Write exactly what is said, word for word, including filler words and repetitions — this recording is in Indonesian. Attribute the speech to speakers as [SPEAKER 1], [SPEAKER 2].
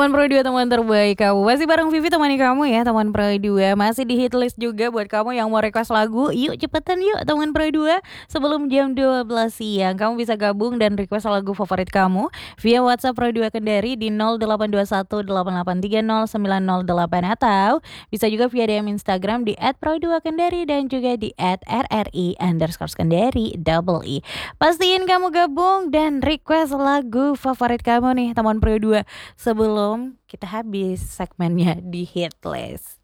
[SPEAKER 1] Teman Pro dua, teman terbaik kamu. Masih bareng Vivi temani kamu ya teman Pro dua. Masih di hitlist juga buat kamu yang mau request lagu. Yuk cepetan yuk teman Pro dua. Sebelum jam dua belas siang kamu bisa gabung dan request lagu favorit kamu via WhatsApp Pro dua Kendari di nol delapan dua satu delapan delapan tiga nol sembilan nol delapan atau bisa juga via D M Instagram di et pro dua kendari dan juga di et r r i underscore kendari double i. Pastiin kamu gabung dan request lagu favorit kamu nih teman Pro dua sebelum kita habis segmennya di Hitlist.